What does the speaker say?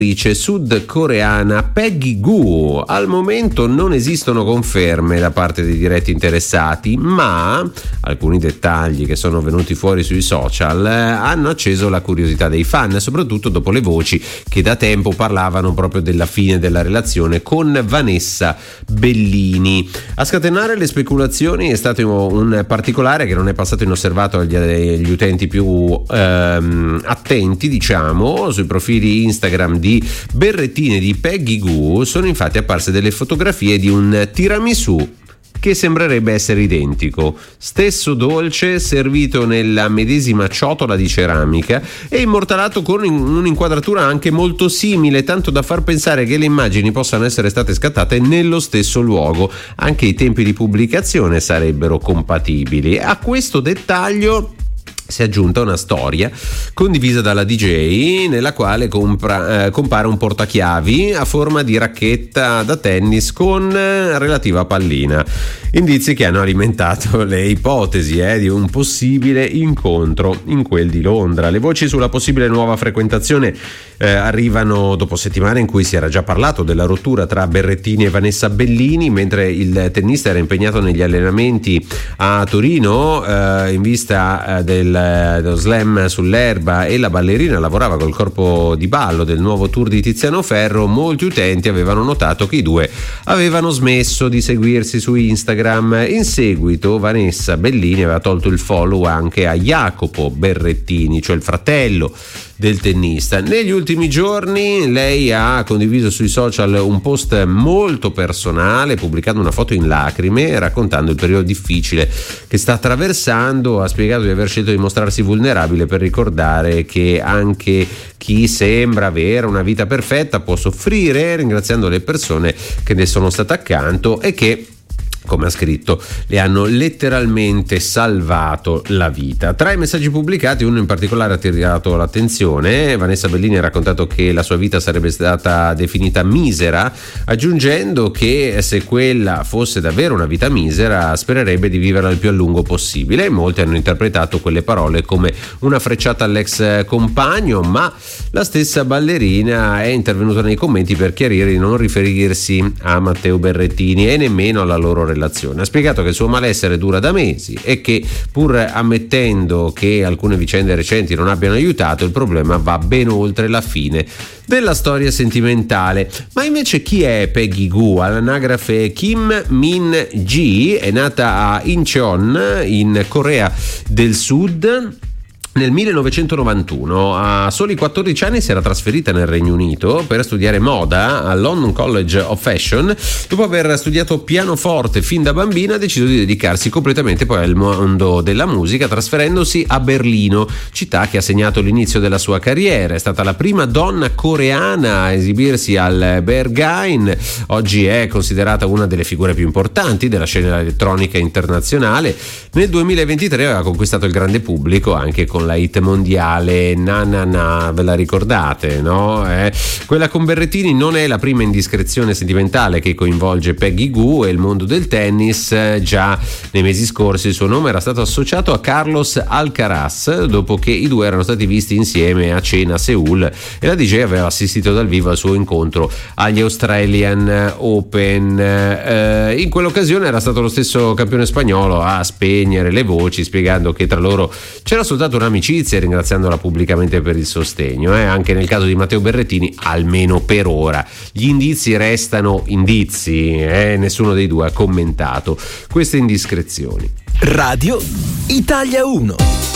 sudcoreana Peggy Gou. Al momento non esistono conferme da parte dei diretti interessati, ma alcuni dettagli che sono venuti fuori sui social hanno acceso la curiosità dei fan, soprattutto dopo le voci che da tempo parlavano proprio della fine della relazione con Vanessa Bellini. A scatenare le speculazioni è stato un particolare che non è passato inosservato agli utenti più attenti, diciamo. Sui profili Instagram di Berrettini e di Peggy Gou sono infatti apparse delle fotografie di un tiramisù che sembrerebbe essere identico, stesso dolce servito nella medesima ciotola di ceramica e immortalato con un'inquadratura anche molto simile, tanto da far pensare che le immagini possano essere state scattate nello stesso luogo. Anche i tempi di pubblicazione sarebbero compatibili. A questo dettaglio si è aggiunta una storia condivisa dalla DJ nella quale compare un portachiavi a forma di racchetta da tennis con relativa pallina, indizi che hanno alimentato le ipotesi di un possibile incontro in quel di Londra. Le voci sulla possibile nuova frequentazione arrivano dopo settimane in cui si era già parlato della rottura tra Berrettini e Vanessa Bellini, mentre il tennista era impegnato negli allenamenti a Torino in vista dello slam sull'erba e la ballerina lavorava col corpo di ballo del nuovo tour di Tiziano Ferro. Molti utenti avevano notato che i due avevano smesso di seguirsi su Instagram. In seguito Vanessa Bellini aveva tolto il follow anche a Jacopo Berrettini, cioè il fratello del tennista. Negli ultimi giorni lei ha condiviso sui social un post molto personale, pubblicando una foto in lacrime, raccontando il periodo difficile che sta attraversando. Ha spiegato di aver scelto di mostrarsi vulnerabile per ricordare che anche chi sembra avere una vita perfetta può soffrire, ringraziando le persone che ne sono state accanto e che, come ha scritto, le hanno letteralmente salvato la vita. Tra i messaggi pubblicati, uno in particolare ha attirato l'attenzione. Vanessa Bellini ha raccontato che la sua vita sarebbe stata definita misera, aggiungendo che se quella fosse davvero una vita misera spererebbe di viverla il più a lungo possibile. Molti hanno interpretato quelle parole come una frecciata all'ex compagno, ma la stessa ballerina è intervenuta nei commenti per chiarire di non riferirsi a Matteo Berrettini e nemmeno alla loro relazione. Ha spiegato che il suo malessere dura da mesi e che, pur ammettendo che alcune vicende recenti non abbiano aiutato, il problema va ben oltre la fine della storia sentimentale. Ma invece chi è Peggy Gou? All'anagrafe Kim Min Ji, è nata a Incheon in Corea del Sud nel 1991. A soli 14 anni si era trasferita nel Regno Unito per studiare moda al London College of Fashion. Dopo aver studiato pianoforte fin da bambina, ha deciso di dedicarsi completamente poi al mondo della musica, trasferendosi a Berlino, città che ha segnato l'inizio della sua carriera. È stata la prima donna coreana a esibirsi al Berghain. Oggi è considerata una delle figure più importanti della scena elettronica internazionale. Nel 2023 aveva conquistato il grande pubblico anche con la hit mondiale Na Na Na, ve la ricordate, no? Quella con Berrettini non è la prima indiscrezione sentimentale che coinvolge Peggy Gou e il mondo del tennis. Già nei mesi scorsi il suo nome era stato associato a Carlos Alcaraz, dopo che i due erano stati visti insieme a cena a Seul e la DJ aveva assistito dal vivo al suo incontro agli Australian Open. In quell'occasione era stato lo stesso campione spagnolo a spegnere le voci, spiegando che tra loro c'era soltanto un'amicizia e ringraziandola pubblicamente per il sostegno. Anche nel caso di Matteo Berrettini, almeno per ora, gli indizi restano indizi, nessuno dei due ha commentato queste indiscrezioni. Radio Italia 1.